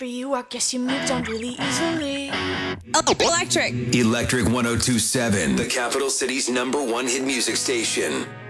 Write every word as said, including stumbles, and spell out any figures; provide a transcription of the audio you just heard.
for you. I guess you moved on really easily. Oh, electric. Electric one oh two point seven, the capital city's number one hit music station.